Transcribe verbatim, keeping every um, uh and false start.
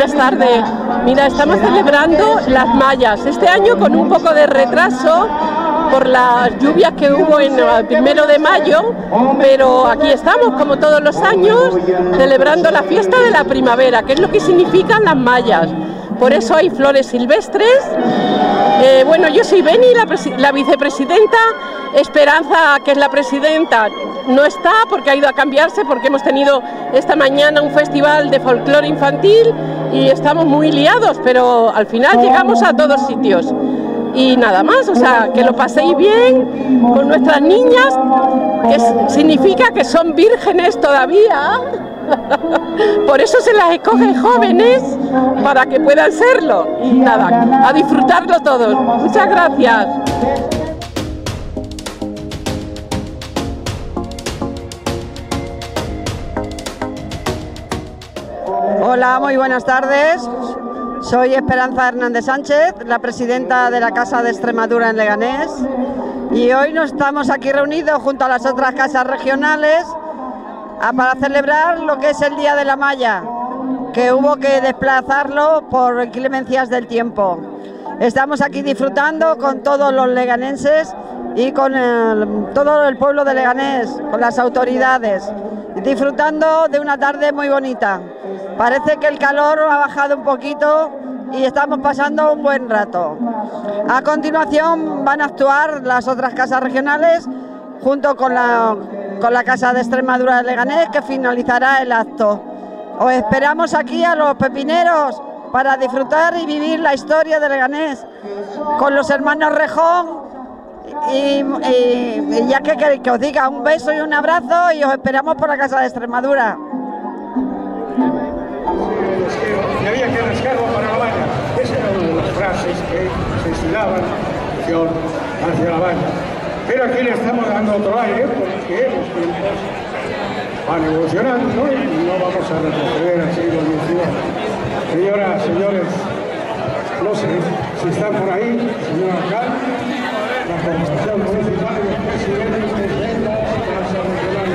buenas tardes. Mira, estamos celebrando las mallas, este año con un poco de retraso por las lluvias que hubo en el primero de mayo, pero aquí estamos, como todos los años, celebrando la fiesta de la primavera, que es lo que significan las mallas. Por eso hay flores silvestres. Eh, bueno, yo soy Beni, la, la vicepresidenta. Esperanza, que es la presidenta, no está porque ha ido a cambiarse, porque hemos tenido esta mañana un festival de folclore infantil y estamos muy liados, pero al final llegamos a todos sitios. Y nada más, o sea, que lo paséis bien con nuestras niñas, que significa que son vírgenes todavía. Por eso se las escogen jóvenes, para que puedan serlo. Y nada, a disfrutarlo todos. Muchas gracias. Hola, muy buenas tardes. Soy Esperanza Hernández Sánchez, la presidenta de la Casa de Extremadura en Leganés, y hoy nos estamos aquí reunidos junto a las otras casas regionales a, para celebrar lo que es el Día de la Malla, que hubo que desplazarlo por inclemencias del tiempo. Estamos aquí disfrutando con todos los leganenses y con el, todo el pueblo de Leganés, con las autoridades, disfrutando de una tarde muy bonita. Parece que el calor ha bajado un poquito y estamos pasando un buen rato. A continuación van a actuar las otras casas regionales junto con la, con la Casa de Extremadura de Leganés, que finalizará el acto. Os esperamos aquí a los pepineros para disfrutar y vivir la historia de Leganés con los hermanos Rejón. Y, y, y ya que queréis que os diga, un beso y un abrazo, y os esperamos por la Casa de Extremadura. Y había que rascarlo para la baña. Esa era una de las frases que se estilaban hacia la baña. Pero aquí le estamos dando otro aire, porque los tiempos van evolucionando y no vamos a retroceder al siglo diecinueve. Señoras, señores, no sé si están por ahí, señor alcalde, la Corporación Municipal y los presidentes de las casas regionales.